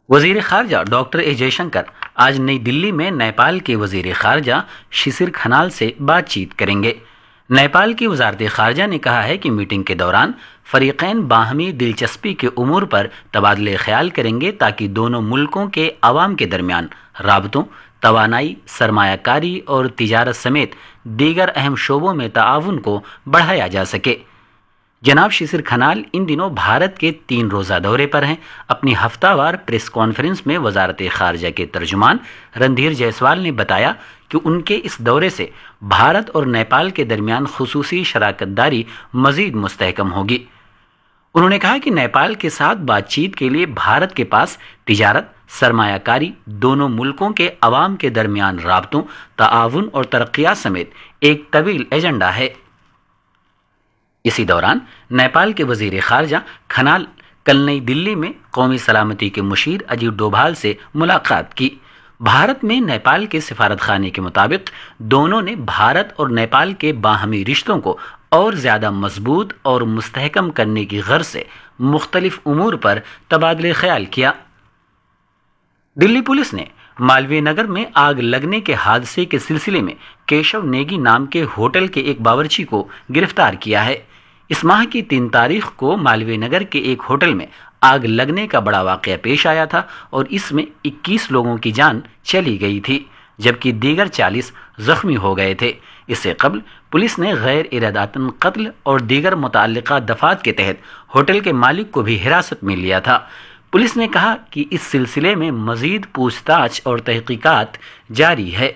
वजीर खारजा doctor A Jaishankar आज नई दिल्ली में नेपाल के वजीर खारजा शिशिर खनाल से बातचीत करेंगे। नेपाल की वजारत खारजा ने कहा है कि मीटिंग के दौरान फरीकैन बाहमी दिलचस्पी के उमूर पर तबादले ख्याल करेंगे ताकि दोनों मुल्कों के अवाम के दरमियान राबतों, तवानाई, सरमायाकारी और तिजारत समेत दीगर अहम शोबों में ताआवुन को बढ़ाया जा सके। जनाब शिशिर खनाल इन दिनों भारत के 3 रोज़ा दौरे पर हैं। अपनी हफ्तावार प्रेस कॉन्फ्रेंस में वजारत खारजा के तर्जुमान रणधीर जायसवाल ने बताया कि उनके इस दौरे से भारत और नेपाल के दरमियान खुसूसी शराकतदारी मजीद मुस्तहकम होगी। उन्होंने कहा कि नेपाल के साथ बातचीत के लिए भारत के पास तिजारत, सरमायाकारी, दोनों मुल्कों के अवाम के दरमियान राबतों, ताआवुन और तरक्कियात समेत एक तवील एजेंडा है। इसी दौरान नेपाल के वजीर खारजा खनाल कल नई दिल्ली में कौमी सलामती के मुशीर अजीत डोभाल से मुलाकात की। भारत में नेपाल के सिफारत खाने के मुताबिक दोनों ने भारत और नेपाल के बाहमी रिश्तों को और ज़्यादा मजबूत और मुस्तहकम करने की गर्ज से मुख्तलिफ उमूर पर तबादले ख्याल किया। दिल्ली पुलिस ने मालवीय नगर में आग लगने के हादसे के सिलसिले में केशव नेगी नाम के होटल के एक बावर्ची को गिरफ्तार किया है। इस माह की 3 तारीख को मालवीय नगर के एक होटल में आग लगने का बड़ा वाकया पेश आया था और इसमें 21 लोगों की जान चली गई थी, जबकि दीगर 40 जख्मी हो गए थे। इससे कबल पुलिस ने गैर इरादतन कत्ल और दीगर मुतअल्लिका दफात के तहत होटल के मालिक को भी हिरासत में लिया था। पुलिस ने कहा कि इस सिलसिले में मजीद पूछताछ और तहकीकात जारी है।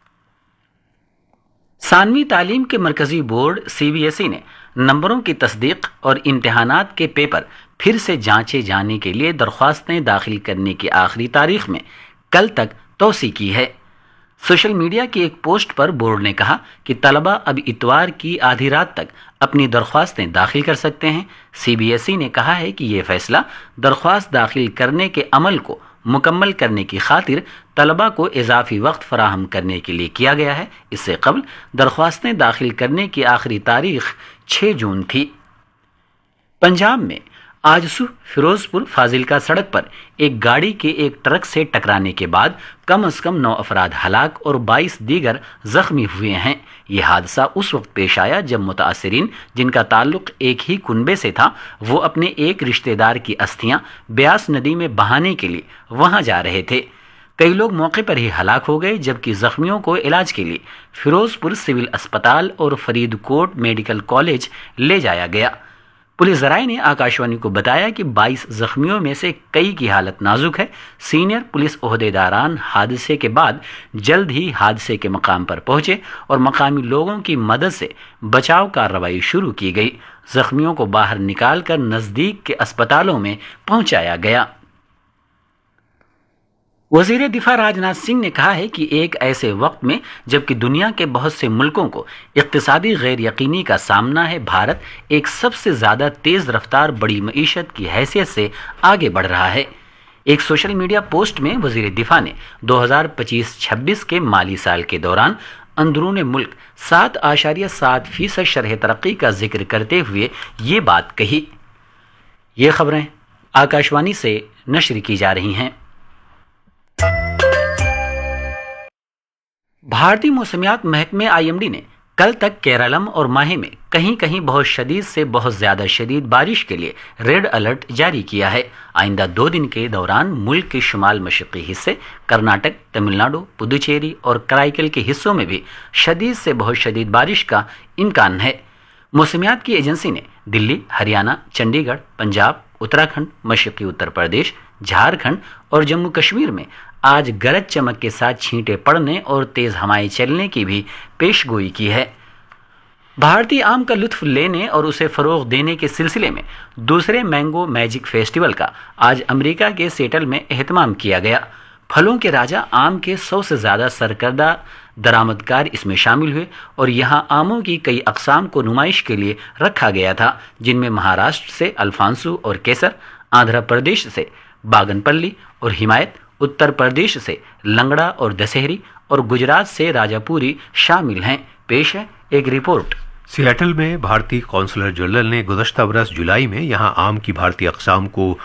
सानवी तालीम के मरकजी बोर्ड CBSE ने नंबरों की तस्दीक और इम्तहानात के पेपर फिर से जांचे जाने के लिए दरख्वास्तें दाखिल करने की आखिरी तारीख में कल तक तोसी की है। सोशल मीडिया की एक पोस्ट पर बोर्ड ने कहा कि तलबा अब इतवार की आधी रात तक अपनी दरख्वास्तें दाखिल कर सकते हैं। CBSE ने कहा है कि यह फैसला दरख्वास्त दाखिल करने के अमल को मुकम्मल करने की खातिर तलबा को इजाफी वक्त फराहम करने के लिए किया गया है। इससे कबल दरख्वास्तें दाखिल करने की आखिरी तारीख 6 जून थी। पंजाब में आज सुबह फिरोजपुर फाजिलका सड़क पर एक गाड़ी के एक ट्रक से टकराने के बाद कम से कम 9 अफराद हलाक और 22 दीगर जख्मी हुए हैं। यह हादसा उस वक्त पेश आया जब मुतासिरीन, जिनका ताल्लुक एक ही कुनबे से था, वो अपने एक रिश्तेदार की अस्थियां ब्यास नदी में बहाने के लिए वहां जा रहे थे। कई लोग मौके पर ही हलाक हो गए, जबकि जख्मियों को इलाज के लिए फिरोजपुर सिविल अस्पताल और फरीदकोट मेडिकल कॉलेज ले जाया गया। पुलिस ज़राए ने आकाशवाणी को बताया कि 22 जख्मियों में से कई की हालत नाजुक है। सीनियर पुलिस ओहदेदारान हादसे के बाद जल्द ही हादसे के मकाम पर पहुंचे और मकामी लोगों की मदद से बचाव कार्रवाई शुरू की गई। जख्मियों को बाहर निकालकर नज़दीक के अस्पतालों में पहुंचाया गया। वजीर दिफा राजनाथ सिंह ने कहा है कि एक ऐसे वक्त में जबकि दुनिया के बहुत से मुल्कों को इक्तिसादी गैर यकीनी का सामना है, भारत एक सबसे ज़्यादा तेज़ रफ्तार बड़ी मईशत की हैसियत से आगे बढ़ रहा है। एक सोशल मीडिया पोस्ट में वजीर दिफा ने 2025-26 के माली साल के दौरान अंदरूने मुल्क 7.7% शरह तरक्की का जिक्र करते हुए ये बात कही। ये खबरें आकाशवाणी से नशर की जा रही हैं। भारतीय मौसमियात महकमे IMD ने कल तक केरलम और माहे में कहीं कहीं बहुत शदीद से बहुत ज़्यादा शदीद बारिश के लिए रेड अलर्ट जारी किया है। आइंदा 2 दिन के दौरान मुल्क के शुमाल मशरक़ी हिस्से, कर्नाटक, तमिलनाडु, पुदुचेरी और कराईकल के हिस्सों में भी शदीद से बहुत शदीद बारिश का इम्कान है। मौसमियात की एजेंसी ने दिल्ली, हरियाणा, चंडीगढ़, पंजाब, उत्तराखंड, मशरक़ी उत्तर प्रदेश, झारखंड और जम्मू कश्मीर में आज गरज चमक के साथ छींटे पड़ने और तेज हवाएं चलने की भी पेशगोई की है। भारतीय आम का लुत्फ लेने और उसे फरोग देने के सिलसिले में दूसरे मैंगो मैजिक फेस्टिवल का आज अमेरिका के सेटल में एहतमाम किया गया। फलों के राजा आम के 100 से ज़्यादा सरकर्दा दरामदकार इसमें शामिल हुए और यहाँ आमों की कई अक़साम को नुमाइश के लिए रखा गया था, जिनमें महाराष्ट्र से अल्फांसो और केसर, आंध्र प्रदेश से बागनपल्ली और हिमायत, उत्तर प्रदेश से लंगड़ा और दशहरी और गुजरात से राजापुरी शामिल हैं। पेश है एक रिपोर्ट। सिएटल में भारतीय कौंसलर जनरल ने गुज़श्ता बरस जुलाई में यहां आम की भारतीय अक़साम को